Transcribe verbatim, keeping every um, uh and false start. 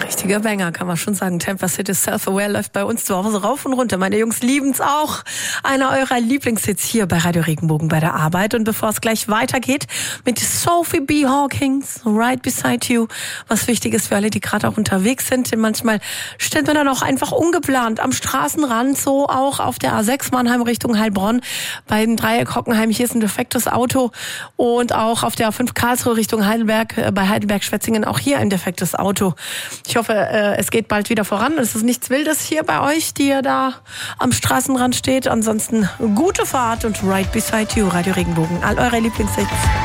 Richtiger Banger, kann man schon sagen. Tampa City Self-Aware läuft bei uns zu Hause rauf und runter. Meine Jungs lieben's auch. Einer eurer Lieblingshits hier bei Radio Regenbogen bei der Arbeit. Und bevor es gleich weitergeht mit Sophie B. Hawkins, Right Beside You, was wichtig ist für alle, die gerade auch unterwegs sind. Denn manchmal steht man dann auch einfach ungeplant am Straßenrand, so auch auf der A sechs Mannheim Richtung Heilbronn. Beim Dreieck Hockenheim, hier ist ein defektes Auto. Und auch auf der A fünf Karlsruhe Richtung Heidelberg, äh, bei Heidelberg-Schwetzingen auch hier ein defektes Auto. Ich hoffe, äh, es geht bald wieder voran. Es ist nichts Wildes hier bei euch, die ihr da am Straßenrand steht. Ansonsten gute Fahrt und Right Beside You, Radio Regenbogen. All eure Lieblingshits.